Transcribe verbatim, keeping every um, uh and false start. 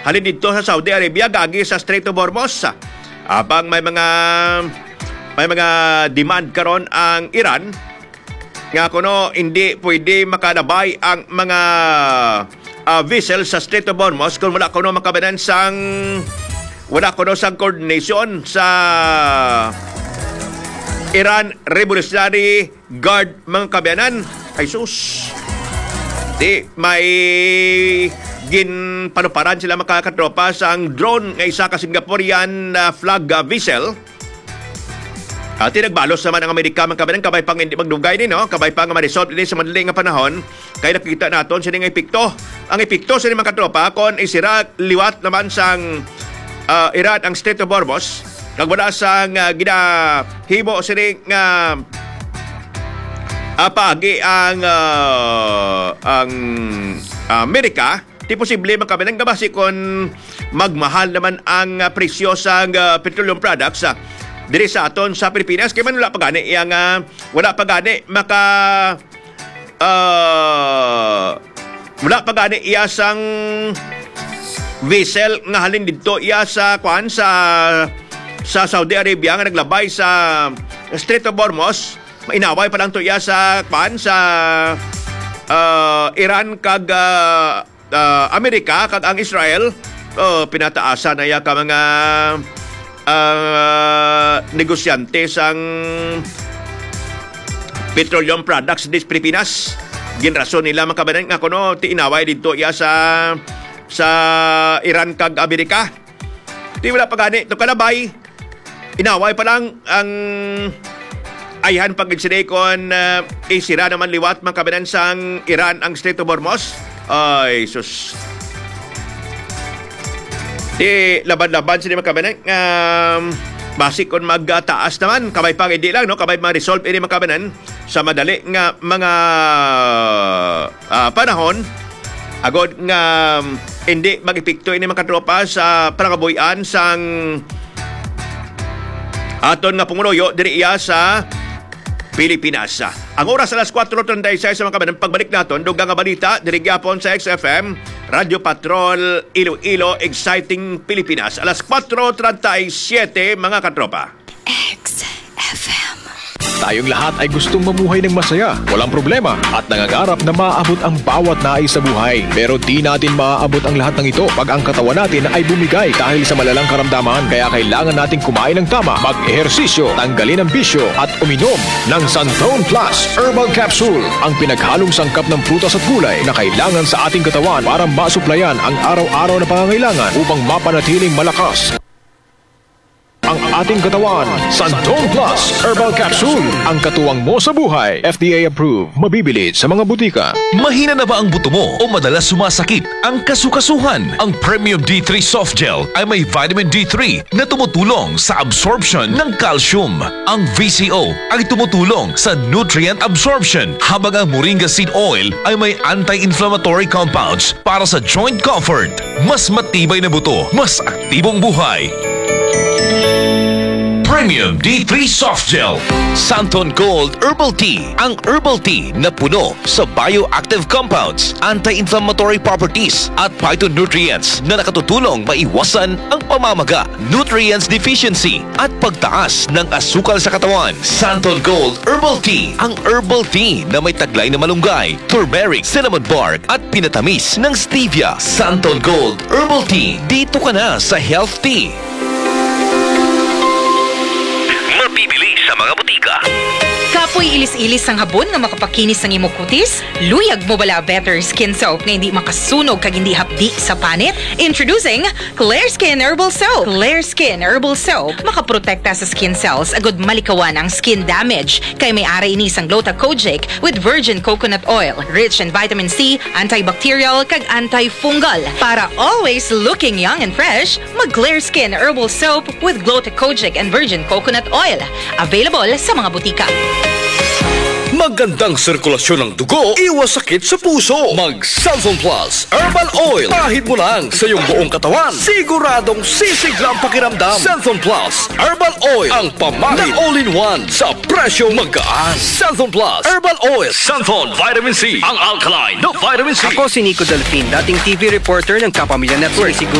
halin dito sa Saudi Arabia gagi sa Strait of Hormuz. Abang may mga may mga demand karon ang Iran nga kuno hindi pwede makalabay ang mga uh, vessel sa Strait of Hormuz kung wala kuno makabanan sang wala kuno sang coordination sa Iran Revolutionary Guard mga kabayanan. Ay sus, di may gin panuparan sila makakatropa sa ang drone nga isa ka Singaporean uh, flag uh, vessel. At nagbalos naman ang Amerika mga kabayanan, kabay pang hindi magdugay ni, no? Kabay pang ma-resolve din sa madaling nga panahon. Kaya nakikita natin sila nga epekto. Ang epekto sa mga katropa kung isira liwat naman sang uh, Iran ang Strait of Hormuz. Kag wala sang uh, ginahimo sila nga uh, paagi ang uh, ang uh, Amerika. Di posible mga kabayanan nga basi kung magmahal naman ang uh, presyo sa uh, petroleum products uh, diri sa aton sa Pilipinas. Kaya man wala pa gani yang uh, wala pa gani maka uh, wala pa gani iya sang vessel nga halin dito iya sa kwan sa sa Saudi Arabia nga naglabay sa Strait of Hormuz. Mainaway pa lang to iya sa kwan sa uh, Iran kag uh, uh, Amerika kag ang Israel. Oh, pinataasan na iya ka mga Uh, negosyante sang petroleum products dis Pilipinas. Ginrason nila mga kabayan nga kuno ti inaway dito iya sa sa Iran kag Amerika. Di wala pa gani to kalabay. Inaway pa lang ang ayhan pag kon uh, isira naman liwat mga kabayan sang Iran ang Strait of Hormuz. Ay sus, di laban-laban sila mga kabanan um, basic kung magtaas naman kabay pang hindi lang no kabay ma-resolve ini mga kabanan sa madali nga mga uh, panahon agod nga um, hindi mag-epekto ini mga tropa sa pangabuyan sang aton nga pumuloyo diri iya sa Pilipinas. Ang oras alas kwatro treinta y seis sa mga kabanan. Pagbalik naton dugang nga balita diri gyapon sa X F M Radio Patrol Iloilo Exciting Pilipinas. Alas kwatro treinta y siete mga katropa. X F M. Tayong lahat ay gustong mamuhay ng masaya, walang problema, at nangangarap na maaabot ang bawat nais sa buhay. Pero di natin maaabot ang lahat ng ito pag ang katawan natin ay bumigay dahil sa malalang karamdaman. Kaya kailangan nating kumain ng tama, mag-ehersisyo, tanggalin ang bisyo, at uminom ng Santon Plus Herbal Capsule, ang pinaghalong sangkap ng prutas at gulay na kailangan sa ating katawan para masuplayan ang araw-araw na pangangailangan upang mapanatiling malakas ang ating katawan. Santon Plus Herbal Capsule, ang katuwang mo sa buhay. F D A approved. Mabibili sa mga butika. Mahina na ba ang buto mo o madalas sumasakit ang kasukasuhan? Ang Premium D three Soft Gel ay may vitamin D three na tumutulong sa absorption ng calcium. Ang V C O ay tumutulong sa nutrient absorption, habang ang Moringa Seed Oil ay may anti-inflammatory compounds para sa joint comfort. Mas matibay na buto, mas aktibong buhay. Premium D three Soft Gel. Santon Gold Herbal Tea. Ang herbal tea na puno sa bioactive compounds, anti-inflammatory properties at phytonutrients na nakatutulong maiwasan ang pamamaga, nutrients deficiency at pagtaas ng asukal sa katawan. Santon Gold Herbal Tea. Ang herbal tea na may taglay na malunggay, turmeric, cinnamon bark at pinatamis ng stevia. Santon Gold Herbal Tea. Dito ka na sa Health Tea. Mabibili sa mga butika. Kapoy ilis-ilis ang habon nga makapakinis ng imong kutis? Luyag mo bala Better Skin Soap nga hindi makasunog kag hindi hapdi sa panit? Introducing Clear Skin Herbal Soap. Clear Skin Herbal Soap makaprotekta sa skin cells agud malikawan ang skin damage. Kay may ara ini sang Gluta-Kojic with virgin coconut oil, rich in vitamin C, antibacterial kag antifungal. Para always looking young and fresh, mag Clear Skin Herbal Soap with Gluta-Kojic and virgin coconut oil. Available sa mga butika. Magandang sirkulasyon ng dugo, iwas sakit sa puso. Mag Santon Plus Herbal Oil. Pahid mo lang sa iyong buong katawan. Siguradong sisigla ang pakiramdam. Santon Plus Herbal Oil, ang pamahid na all-in-one sa presyo magaan. Santon Plus Herbal Oil. Santon Vitamin C, ang alkaline na vitamin C. Ako si Nico Delfin, dating T V reporter ng Kapamilya Network.